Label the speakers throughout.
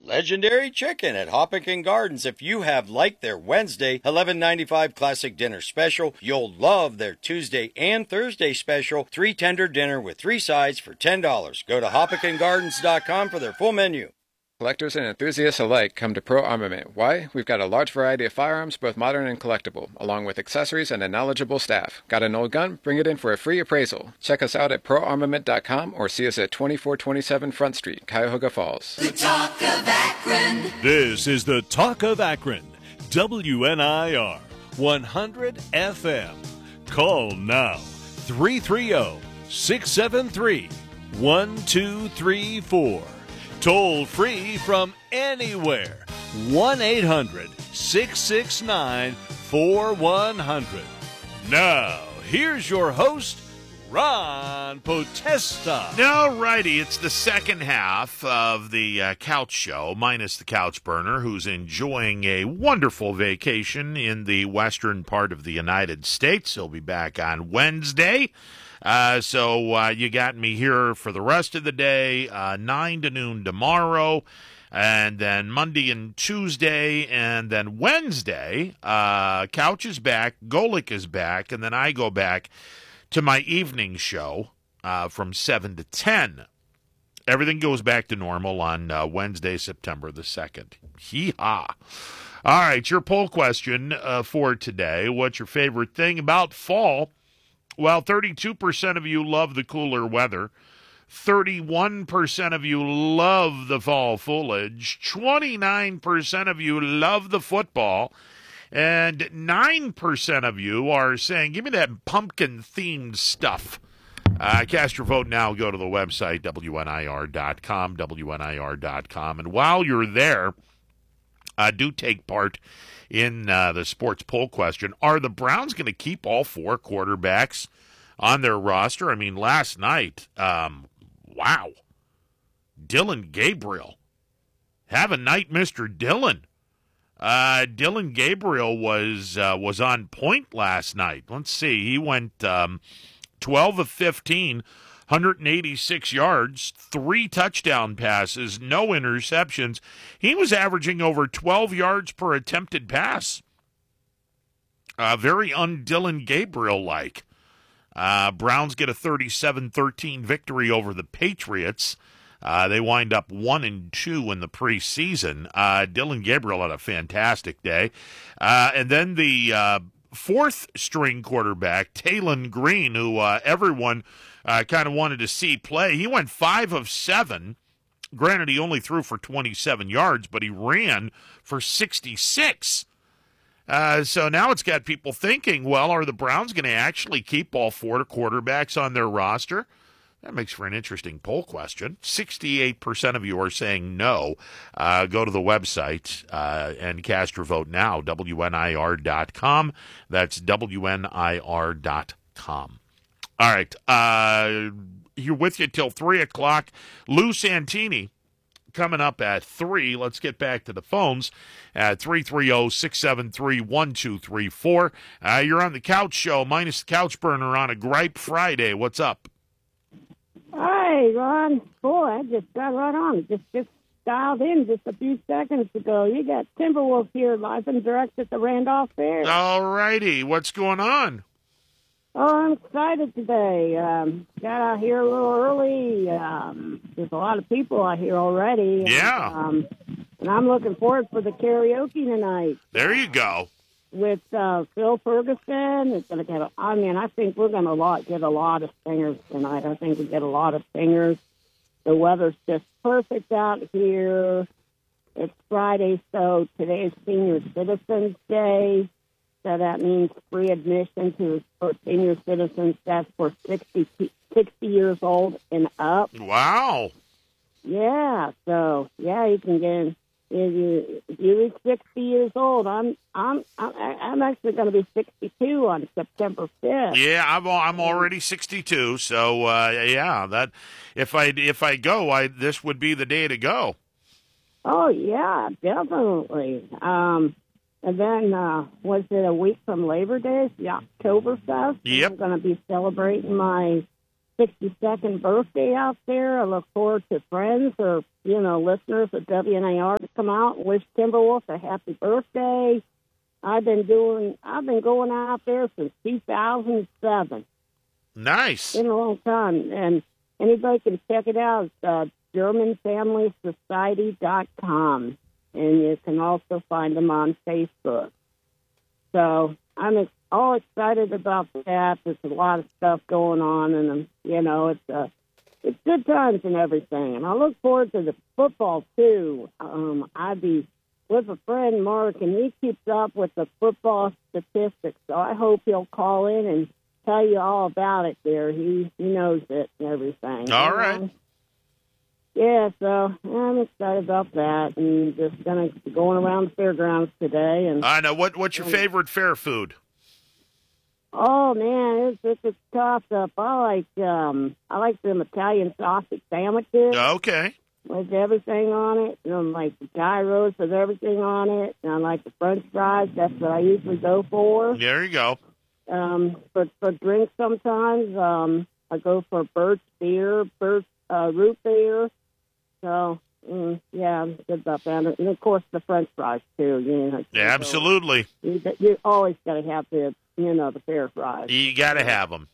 Speaker 1: Legendary Chicken at Hopkinton Gardens. If you have liked their Wednesday $11.95 classic dinner special, you'll love their Tuesday and Thursday special 3 tender dinner with 3 sides for $10. Go to hopkintongardens.com for their full menu.
Speaker 2: Collectors and enthusiasts alike come to Pro Armament. Why? We've got a large variety of firearms, both modern and collectible, along with accessories and a knowledgeable staff. Got an old gun? Bring it in for a free appraisal. Check us out at proarmament.com or see us at 2427 Front Street, Cuyahoga Falls.
Speaker 3: The Talk of Akron.
Speaker 4: This is the Talk of Akron. WNIR 100 FM. Call now 330-673-1234. Toll free from anywhere. 1-800-669-4100. Now, here's your host, Ron Potesta.
Speaker 5: All righty, it's the second half of the Couch Show, minus the Couch Burner, who's enjoying a wonderful vacation in the western part of the United States. He'll be back on Wednesday. So you got me here for the rest of the day, 9 to noon tomorrow, and then Monday and Tuesday, and then Wednesday, Couch is back, Golick is back, and then I go back to my evening show from 7 to 10. Everything goes back to normal on Wednesday, September the 2nd. Hee-haw. All right, your poll question for today. What's your favorite thing about fall? Well, 32% of you love the cooler weather. 31% of you love the fall foliage. 29% of you love the football. And 9% of you are saying, give me that pumpkin-themed stuff. Cast your vote now. Go to the website, WNIR.com, WNIR.com. And while you're there, do take part in the sports poll question. Are the Browns going to keep all 4 quarterbacks on their roster? I mean, last night, wow. Dillon Gabriel. Have a night, Mr. Dillon. Dillon Gabriel was on point last night. Let's see. He went 12 of 15, 186 yards, 3 touchdown passes, no interceptions. He was averaging over 12 yards per attempted pass. Very un-Dillon Gabriel-like. Browns get a 37-13 victory over the Patriots. They wind up 1-2 in the preseason. Dillon Gabriel had a fantastic day. And then the fourth-string quarterback, Talon Green, who everyone kind of wanted to see play. He went 5 of 7. Granted, he only threw for 27 yards, but he ran for 66. So now it's got people thinking, well, are the Browns going to actually keep all 4 quarterbacks on their roster? That makes for an interesting poll question. 68% of you are saying no. Go to the website and cast your vote now, WNIR.com. That's WNIR.com. All right. Here with you till 3 o'clock. Lou Santini coming up at 3. Let's get back to the phones at 330-673-1234. You're on the Couch Show, minus the Couch Burner on a Gripe Friday. What's up?
Speaker 6: Hi, Ron. Boy, I just got right on. Just dialed in just a few seconds ago. You got Timberwolves here live and direct at the Randolph Fair.
Speaker 5: All righty. What's going on?
Speaker 6: Oh, I'm excited today. Got out here a little early. There's a lot of people out here already.
Speaker 5: Yeah.
Speaker 6: And I'm looking forward for the karaoke tonight.
Speaker 5: There you go.
Speaker 6: With Phil Ferguson. It's going to get. I think we're going to get a lot of singers tonight. I think we get a lot of singers. The weather's just perfect out here. It's Friday, so today is Senior Citizens Day. So that means free admission for senior citizens. That's for 60 years old and up.
Speaker 5: Wow.
Speaker 6: Yeah. So you can get in. If you reach 60 years old, I'm actually going to be 62 on September 5th.
Speaker 5: Yeah, I'm already 62. So that if I go, this would be the day to go.
Speaker 6: Oh yeah, definitely. And then was it a week from Labor Day? The Oktoberfest.
Speaker 5: Yep.
Speaker 6: I'm going to be celebrating my 62nd birthday out there. I look forward to friends or, listeners at WNAR to come out and wish Timberwolf a happy birthday. I've been going out there since 2007.
Speaker 5: Nice.
Speaker 6: Been a long time. And anybody can check it out. It's GermanFamilySociety.com. And you can also find them on Facebook. So I'm all excited about that. There's a lot of stuff going on, and it's good times and everything. And I look forward to the football too. I'd be with a friend, Mark, and he keeps up with the football statistics. So I hope he'll call in and tell you all about it. There, he knows it and everything.
Speaker 5: All right.
Speaker 6: Yeah, so I'm excited about that, and just going around the fairgrounds today. And
Speaker 5: I know. What's your favorite fair food?
Speaker 6: Oh man, it's tossed up. I like them Italian sausage sandwiches.
Speaker 5: Okay.
Speaker 6: With everything on it, and like the gyros with everything on it, and I like the French fries. That's what I usually go for.
Speaker 5: There you go.
Speaker 6: For drinks sometimes, I go for birch beer, root beer. So, yeah, I'm good about that. And, of course, the French fries, too.
Speaker 5: Yeah, absolutely.
Speaker 6: You always got to have the fair fries.
Speaker 5: You got to have them.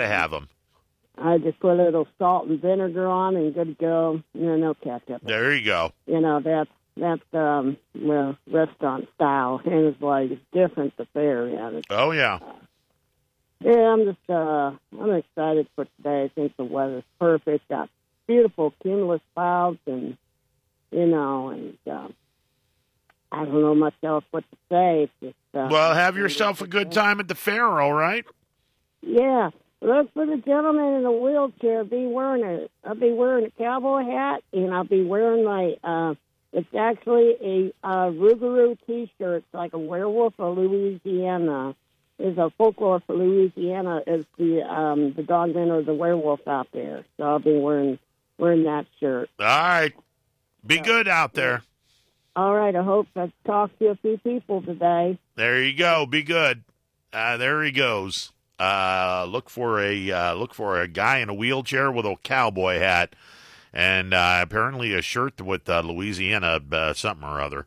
Speaker 6: I just put a little salt and vinegar on and good to go. No ketchup.
Speaker 5: There you go.
Speaker 6: That's restaurant style. And it's like, it's different, the fair. Yeah.
Speaker 5: Oh, yeah.
Speaker 6: Yeah, I'm excited for today. I think the weather's perfect. Got beautiful cumulus clouds, and I don't know much else what to say. It's just,
Speaker 5: well, have yourself a good time at the fair, all right?
Speaker 6: Yeah. Look for the gentleman in a wheelchair. I'll be wearing a cowboy hat, and I'll be wearing it's actually a Rougarou T-shirt. It's like a werewolf of Louisiana. There's a folklore for Louisiana as the dogman or the werewolf out there. So I'll be wearing that shirt.
Speaker 5: All right. Be good out there.
Speaker 6: All right. I hope I've talked to a few people today.
Speaker 5: There you go. Be good. There he goes. Look for a guy in a wheelchair with a cowboy hat, and apparently a shirt with Louisiana something or other.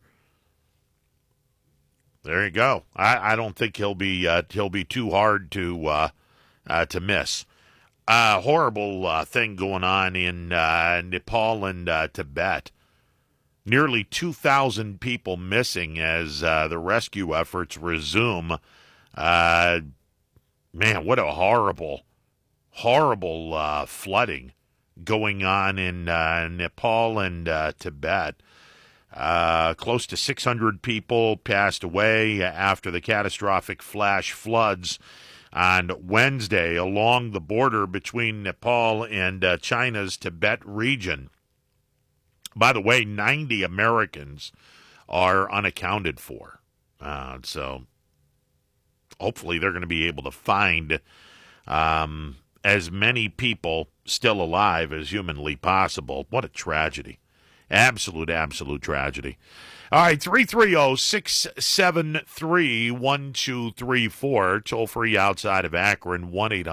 Speaker 5: There you go. I don't think he'll be too hard to miss. Horrible thing going on in Nepal and Tibet. Nearly 2,000 people missing as the rescue efforts resume. Man, what a horrible flooding going on in Nepal and Tibet. Close to 600 people passed away after the catastrophic flash floods on Wednesday along the border between Nepal and China's Tibet region. By the way, 90 Americans are unaccounted for. So hopefully they're going to be able to find as many people still alive as humanly possible. What a tragedy. Absolute tragedy. All right, 330-673-1234. Toll free outside of Akron,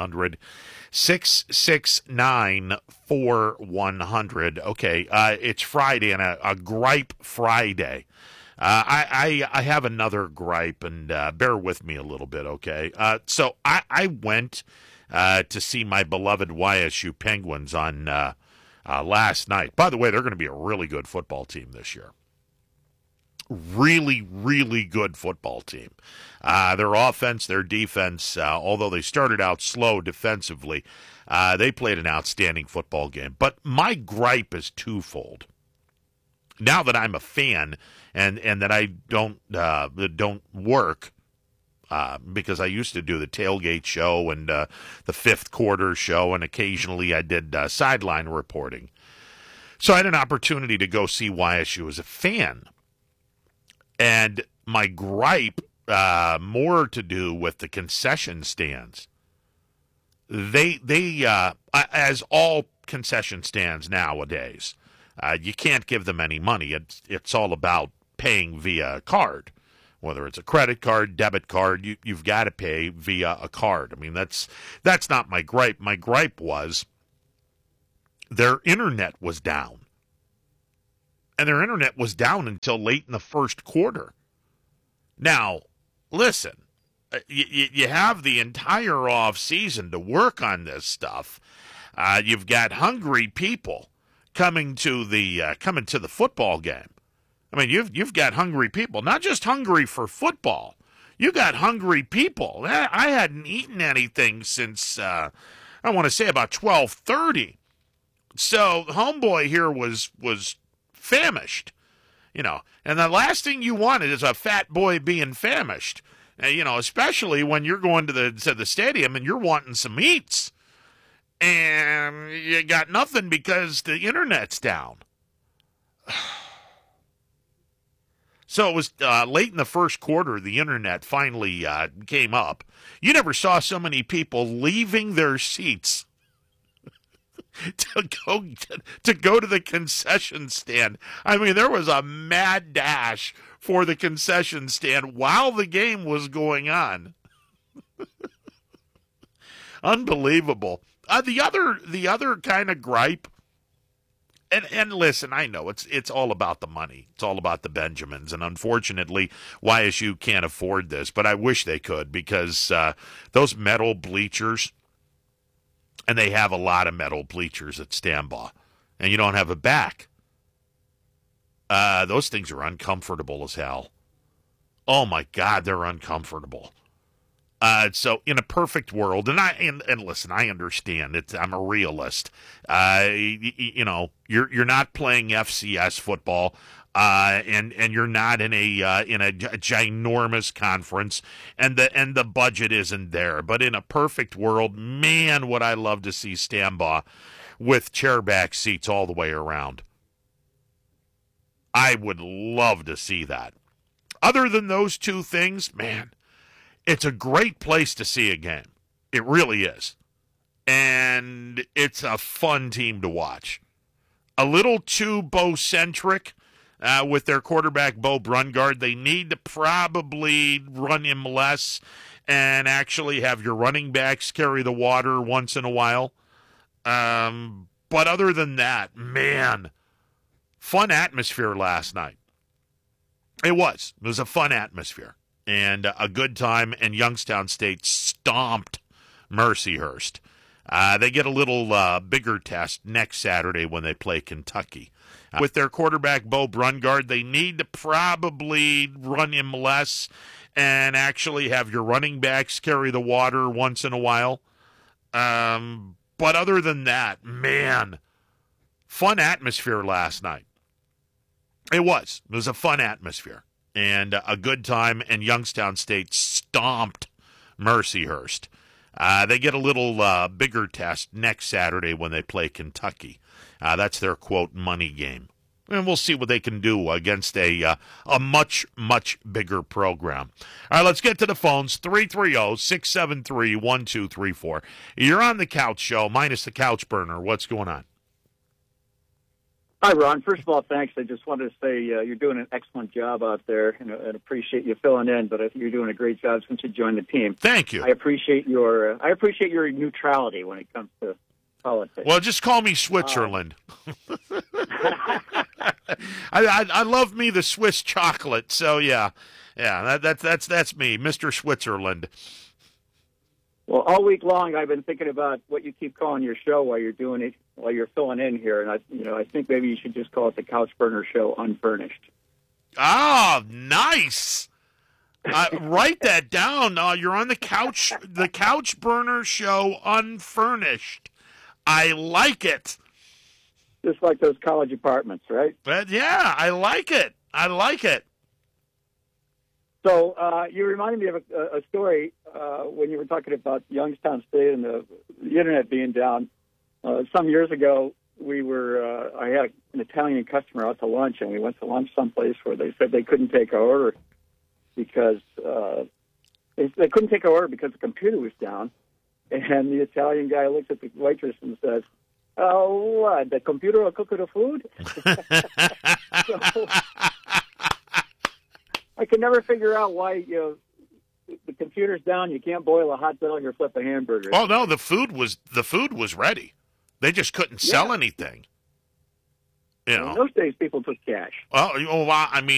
Speaker 5: 1-800-669-4100. Okay, it's Friday and a gripe Friday. I have another gripe, and bear with me a little bit, okay? So I went to see my beloved YSU Penguins on last night. By the way, they're going to be a really good football team this year. Really, really good football team. Their offense, their defense, although they started out slow defensively, they played an outstanding football game. But my gripe is twofold. Now that I'm a fan and that I don't work, because I used to do the tailgate show and the fifth quarter show, and occasionally I did sideline reporting. So I had an opportunity to go see YSU as a fan. And my gripe, more to do with the concession stands. They as all concession stands nowadays, you can't give them any money. It's all about paying via card. Whether it's a credit card, debit card, you've got to pay via a card. I mean, that's not my gripe. My gripe was their internet was down. And their internet was down until late in the first quarter. Now, listen, you have the entire off season to work on this stuff. You've got hungry people coming to the football game. I mean, you've got hungry people, not just hungry for football. You got hungry people. I hadn't eaten anything since I want to say about 12:30. So homeboy here was famished, and the last thing you wanted is a fat boy being famished. Especially when you're going to the stadium and you're wanting some eats, and you got nothing because the internet's down. So it was late in the first quarter, the internet finally came up. You never saw so many people leaving their seats to go to the concession stand. I mean, there was a mad dash for the concession stand while the game was going on. Unbelievable. The other kind of gripe, and listen, I know it's all about the money. It's all about the Benjamins, and unfortunately, YSU can't afford this. But I wish they could, because those metal bleachers, and they have a lot of metal bleachers at Stambaugh, and you don't have a back. Those things are uncomfortable as hell. Oh my God, they're uncomfortable. So in a perfect world, and listen, I understand. I'm a realist. You're not playing FCS football, and you're not in a ginormous conference, and the budget isn't there. But in a perfect world, man, would I love to see Stambaugh with chairback seats all the way around. I would love to see that. Other than those two things, man, it's a great place to see a game. It really is. And it's a fun team to watch. A little too Bo-centric with their quarterback, Bo Brungard. They need to probably run him less and actually have your running backs carry the water once in a while. But other than that, man, fun atmosphere last night. It was a fun atmosphere. And a good time, and Youngstown State stomped Mercyhurst. They get a little bigger test next Saturday when they play Kentucky. With their quarterback, Bo Brungard, they need to probably run him less and actually have your running backs carry the water once in a while. But other than that, man, fun atmosphere last night. It was a fun atmosphere. And a good time, and Youngstown State stomped Mercyhurst. They get a little bigger test next Saturday when they play Kentucky. That's their, quote, money game. And we'll see what they can do against a much, much bigger program. All right, let's get to the phones. 330-673-1234. You're on the Couch Show, minus the Couch Burner. What's going on?
Speaker 7: Hi, Ron. First of all, thanks. I just wanted to say you're doing an excellent job out there, and appreciate you filling in. But I think you're doing a great job since you joined the team.
Speaker 5: Thank you.
Speaker 7: I appreciate your neutrality when it comes to politics.
Speaker 5: Well, just call me Switzerland. I love me the Swiss chocolate. So yeah, that's me, Mr. Switzerland.
Speaker 7: Well, all week long, I've been thinking about what you keep calling your show while you're doing it, while you're filling in here, and I think maybe you should just call it the Couch Burner Show Unfurnished.
Speaker 5: Ah, nice. Write that down. You're on the Couch Burner Show Unfurnished. I like it.
Speaker 7: Just like those college apartments, right?
Speaker 5: But yeah, I like it.
Speaker 7: So you reminded me of a story when you were talking about Youngstown State and the internet being down. Some years ago, I had an Italian customer out to lunch, and we went to lunch someplace where they said they couldn't take our order because they couldn't take our order because the computer was down. And the Italian guy looks at the waitress and says, "Oh, what? The computer will cook the food?" So, I can never figure out why the computer's down. You can't boil a hot dog or flip a hamburger.
Speaker 5: Oh no, the food was ready. They just couldn't sell anything.
Speaker 7: In those days, people took cash.
Speaker 5: I mean.